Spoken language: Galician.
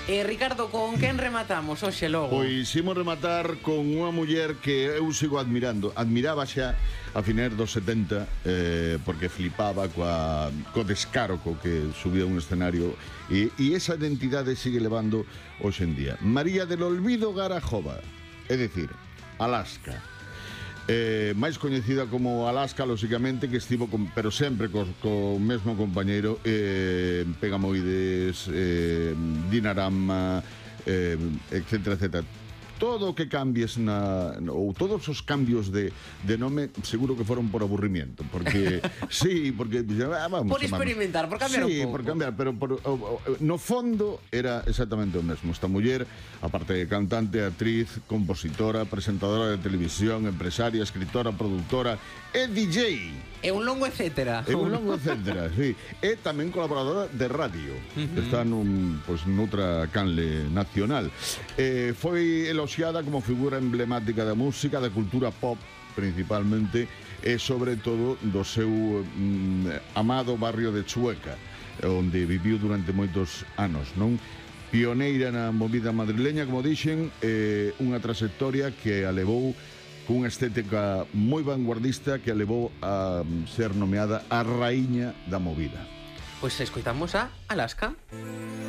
Ricardo, con quen rematamos hoxe logo? Pois imos rematar con unha muller que eu sigo admirando. Admiraba xa a finais dos 70 porque flipaba co descaro co que subía un escenario e esa identidade sigue levando hoxe en día. María del Olvido Garajova, é dicir, Alaska. Máis coñecida como Alaska, lóxicamente, que estivo pero sempre co mesmo compañeiro, Pegamoides, Dinarama, etcétera, etcétera. Todo o que cambies ou todos os cambios de nome seguro que foron por aburrimiento, porque sí, porque vamos por experimentar, por cambiar un pouco. Sí, por cambiar, pero no fondo era exactamente o mesmo. Esta muller, aparte de cantante, actriz, compositora, presentadora de televisión, empresaria, escritora, produtora e DJ. É un longo etcétera. É un longo etcétera, sí. É tamén colaboradora de radio. Está noutra canle nacional. Foi eloxiada como figura emblemática da música, da cultura pop, principalmente, e sobre todo do seu amado barrio de Chueca, onde viviu durante moitos anos, non? Pioneira na movida madrileña, como dixen, unha trayectoria que a levou cunha estética moi vanguardista que a levou a ser nomeada a raíña da movida. Pois escoitamos a Alaska.